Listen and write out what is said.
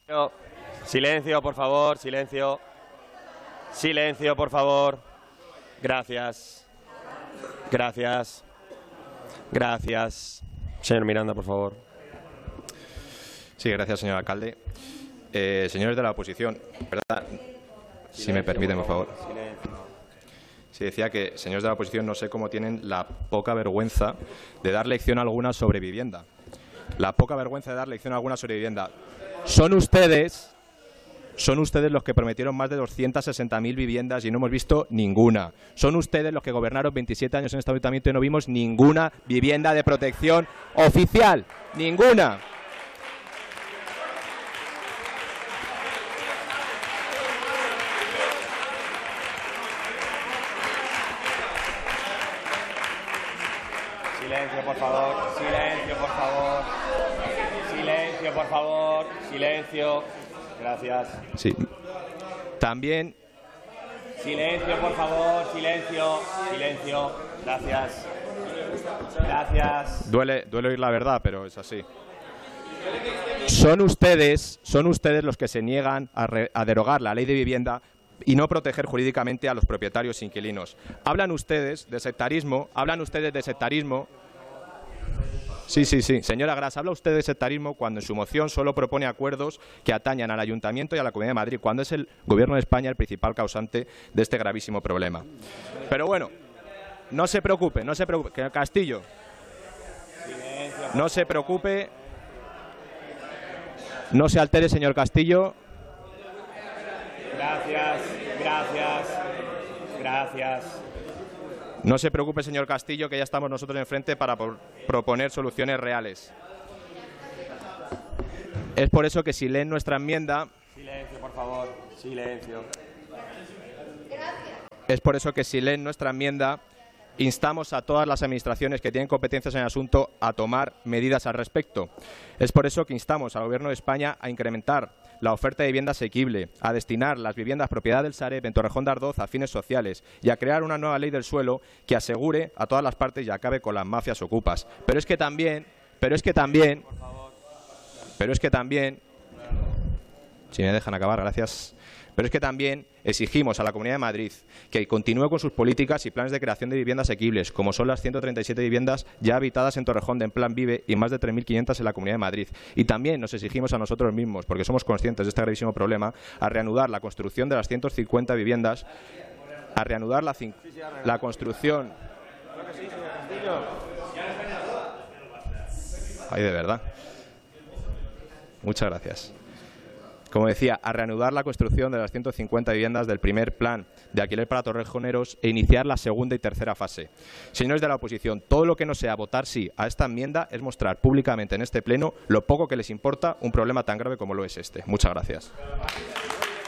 Silencio, por favor, silencio. Silencio, por favor. Gracias. Gracias. Gracias. Señor Miranda, por favor. Sí, gracias, señor alcalde. Señores de la oposición, ¿verdad? Si me permiten, por favor. Sí, decía que, señores de la oposición, no sé cómo tienen la poca vergüenza de dar lección alguna sobre vivienda. La poca vergüenza de dar lección alguna sobre vivienda. Son ustedes los que prometieron más de 260.000 viviendas y no hemos visto ninguna. Son ustedes los que gobernaron 27 años en este ayuntamiento y no vimos ninguna vivienda de protección oficial. Ninguna. Silencio, por favor. Silencio, por favor. Silencio, por favor. Silencio. Gracias. Sí. También. Silencio, por favor. Silencio. Silencio. Gracias. Gracias. Duele oír la verdad, pero es así. Son ustedes los que se niegan a derogar la ley de vivienda y no proteger jurídicamente a los propietarios e inquilinos. Hablan ustedes de sectarismo. Sí. Señora Gras, habla usted de sectarismo cuando en su moción solo propone acuerdos que atañan al Ayuntamiento y a la Comunidad de Madrid, cuando es el Gobierno de España el principal causante de este gravísimo problema. Pero bueno, no se preocupe. Castillo, no se preocupe. No se altere, señor Castillo. Gracias. No se preocupe, señor Castillo, que ya estamos nosotros enfrente para proponer soluciones reales. Es por eso que si leen nuestra enmienda... Silencio, por favor. Silencio. Es por eso que si leen nuestra enmienda, instamos a todas las administraciones que tienen competencias en el asunto a tomar medidas al respecto. Es por eso que instamos al Gobierno de España a incrementar la oferta de vivienda asequible, a destinar las viviendas propiedad del Sareb en Torrejón de Ardoz a fines sociales y a crear una nueva ley del suelo que asegure a todas las partes y acabe con las mafias ocupas. Pero es que también, si me dejan acabar, gracias. Pero es que también exigimos a la Comunidad de Madrid que continúe con sus políticas y planes de creación de viviendas asequibles, como son las 137 viviendas ya habitadas en Torrejón de en Plan Vive y más de 3.500 en la Comunidad de Madrid. Y también nos exigimos a nosotros mismos, porque somos conscientes de este gravísimo problema, a reanudar la construcción de las 150 viviendas, a reanudar la construcción... Ay, de verdad. Muchas gracias. Como decía, a reanudar la construcción de las 150 viviendas del primer plan de alquiler para torrejoneros e iniciar la segunda y tercera fase. Señores de la oposición, todo lo que no sea votar sí a esta enmienda es mostrar públicamente en este pleno lo poco que les importa un problema tan grave como lo es este. Muchas gracias.